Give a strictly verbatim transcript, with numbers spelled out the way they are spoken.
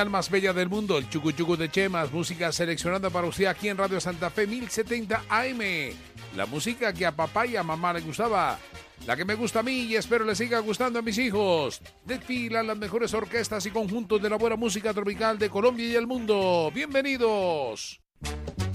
más bella del mundo, el Chucu Chucu de Chemas, música seleccionada para usted aquí en Radio Santa Fe mil setenta A M. La música que a papá y a mamá le gustaba, la que me gusta a mí y espero le siga gustando a mis hijos. Desfilan las mejores orquestas y conjuntos de la buena música tropical de Colombia y el mundo. ¡Bienvenidos!